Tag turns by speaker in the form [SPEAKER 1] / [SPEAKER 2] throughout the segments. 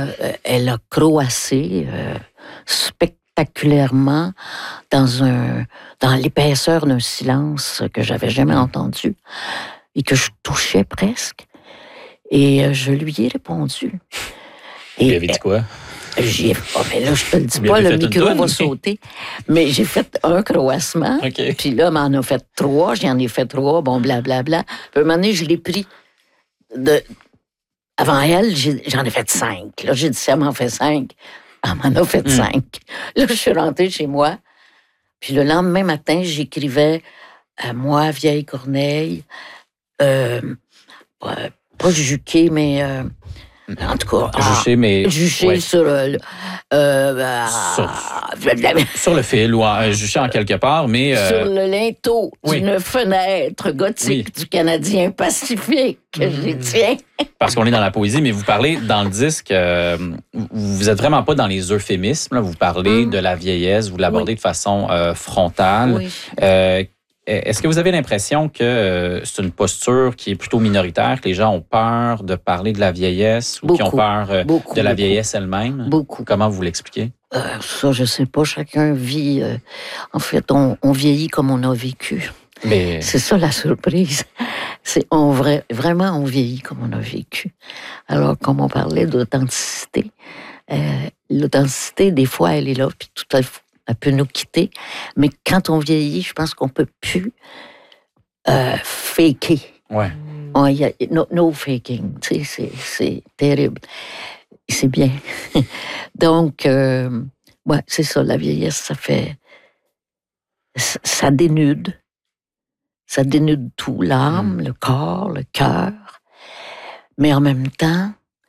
[SPEAKER 1] elle a croassé spectaculairement dans l'épaisseur d'un silence que j'avais jamais entendu et que je touchais presque. Et je lui ai répondu.
[SPEAKER 2] Et il avait dit quoi?
[SPEAKER 1] Mais là, je te le dis pas, le micro va sauter. Mais j'ai fait un croassement.
[SPEAKER 2] Okay.
[SPEAKER 1] Puis là, m'en a fait 3. J'en ai fait 3. Bon, blablabla. Puis à un moment donné, je l'ai pris avant elle, j'en ai fait 5. Là, j'ai dit, ça m'en fait 5. Elle m'en a fait 5. Là, je suis rentrée chez moi. Puis le lendemain matin, j'écrivais à moi, vieille Corneille, pas juqué, mais en tout cas... Juché sur...
[SPEAKER 2] sur le fil, ou juché en quelque part, mais...
[SPEAKER 1] Sur le linteau d'une fenêtre gothique du Canadien Pacifique, que j'y tiens.
[SPEAKER 2] Parce qu'on est dans la poésie, mais vous parlez dans le disque, vous êtes vraiment pas dans les euphémismes, là, vous parlez de la vieillesse, vous l'abordez de façon frontale.
[SPEAKER 1] Oui.
[SPEAKER 2] Est-ce que vous avez l'impression que c'est une posture qui est plutôt minoritaire, que les gens ont peur de parler de la vieillesse ou qui ont peur de la vieillesse elle-même?
[SPEAKER 1] Beaucoup.
[SPEAKER 2] Comment vous l'expliquez?
[SPEAKER 1] Ça, je sais pas. Chacun vit... en fait, on vieillit comme on a vécu.
[SPEAKER 2] Mais...
[SPEAKER 1] C'est ça la surprise. Vraiment, on vieillit comme on a vécu. Alors, comme on parlait d'authenticité, l'authenticité, des fois, elle est là, puis tout à fait, elle peut nous quitter. Mais quand on vieillit, je pense qu'on peut plus faker.
[SPEAKER 2] Ouais.
[SPEAKER 1] No faking. Tu sais, c'est terrible. C'est bien. Donc, c'est ça, la vieillesse, ça fait... Ça dénude. Ça dénude tout, l'âme, le corps, le cœur. Mais en même temps,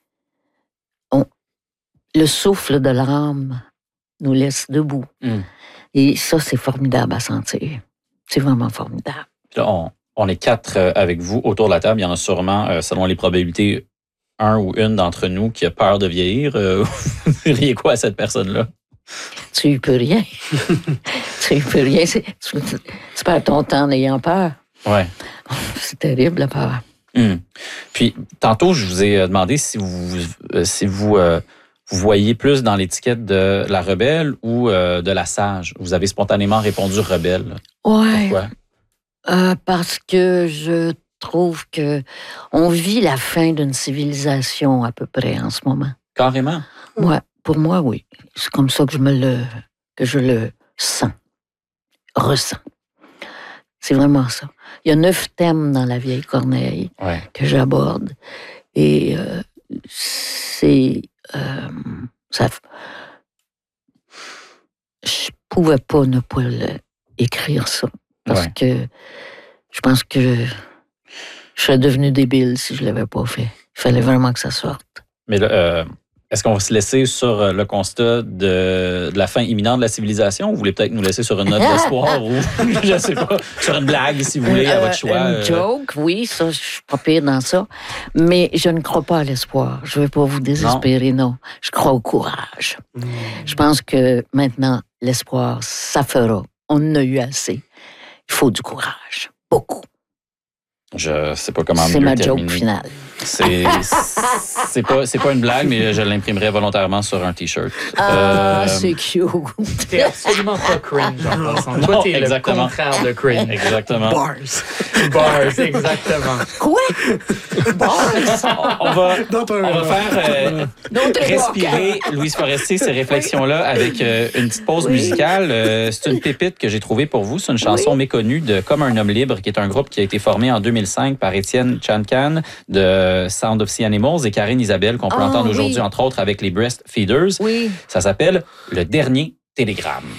[SPEAKER 1] le souffle de l'âme nous laisse debout. Et ça, c'est formidable à sentir. C'est vraiment formidable.
[SPEAKER 2] Là, on est 4 avec vous autour de la table. Il y en a sûrement, selon les probabilités, un ou une d'entre nous qui a peur de vieillir. Vous diriez quoi à cette personne-là?
[SPEAKER 1] Tu y peux rien. Tu y peux rien. Tu perds ton temps en ayant peur.
[SPEAKER 2] Ouais.
[SPEAKER 1] C'est terrible, la peur.
[SPEAKER 2] Puis, tantôt, je vous ai demandé si vous voyez plus dans l'étiquette de la rebelle ou de la sage. Vous avez spontanément répondu rebelle.
[SPEAKER 1] Ouais.
[SPEAKER 2] Pourquoi?
[SPEAKER 1] Parce que je trouve que on vit la fin d'une civilisation à peu près en ce moment.
[SPEAKER 2] Carrément?
[SPEAKER 1] Ouais, pour moi, oui. C'est comme ça que je le sens, ressens. C'est vraiment ça. Il y a 9 thèmes dans La vieille Corneille que j'aborde. Et c'est... je pouvais pas ne pas écrire ça. Parce que je pense que je serais devenu débile si je l'avais pas fait. Il fallait vraiment que ça sorte.
[SPEAKER 2] Mais là, est-ce qu'on va se laisser sur le constat de la fin imminente de la civilisation ou vous voulez peut-être nous laisser sur une note d'espoir ou, je ne sais pas, sur une blague, si vous voulez, à votre choix?
[SPEAKER 1] Une joke, oui, ça, je suis pas pire dans ça. Mais je ne crois pas à l'espoir. Je ne veux pas vous désespérer, non. Je crois au courage. Je pense que maintenant, l'espoir, ça fera. On en a eu assez. Il faut du courage. Beaucoup.
[SPEAKER 2] Je sais pas comment
[SPEAKER 1] c'est
[SPEAKER 2] mieux
[SPEAKER 1] ma
[SPEAKER 2] terminer.
[SPEAKER 1] joke finale.
[SPEAKER 2] C'est pas une blague, mais je l'imprimerai volontairement sur un T-shirt.
[SPEAKER 1] C'est cute.
[SPEAKER 3] T'es absolument pas cringe en passant. Toi, t'es le contraire de cringe.
[SPEAKER 2] Exactement.
[SPEAKER 3] Bars, exactement.
[SPEAKER 1] Quoi? Bars?
[SPEAKER 2] On va faire respirer Louise Forestier ces réflexions-là avec une petite pause musicale. C'est une pépite que j'ai trouvée pour vous. C'est une chanson méconnue de Comme un homme libre, qui est un groupe qui a été formé en 2005 par Étienne Chancan de Sound of Sea Animals et Karine Isabelle, qu'on peut entendre aujourd'hui, entre autres, avec les Breastfeeders.
[SPEAKER 1] Oui.
[SPEAKER 2] Ça s'appelle Le Dernier Télégramme.